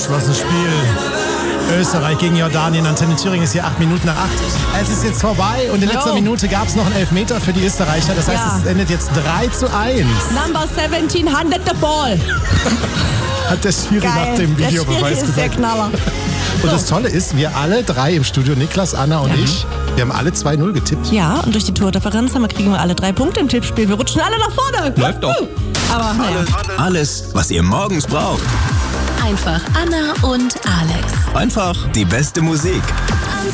ausgeschlossenes Spiel. Österreich gegen Jordanien. Antenne Thüringen ist hier 8 Minuten nach 8. Es ist jetzt vorbei und in letzter Minute gab es noch einen Elfmeter für die Österreicher. Das heißt, es endet jetzt 3:1. Number 17 handed the ball. Hat der Schiri nach dem Videobeweis gesagt. Der Knaller. Und das Tolle ist, wir alle drei im Studio, Niklas, Anna und ich, wir haben alle 2-0 getippt. Ja, und durch die Tordifferenz kriegen wir alle 3 Punkte im Tippspiel. Wir rutschen alle nach vorne. Läuft doch. Aber naja. Alles, was ihr morgens braucht. Einfach Anna und Alex. Einfach die beste Musik.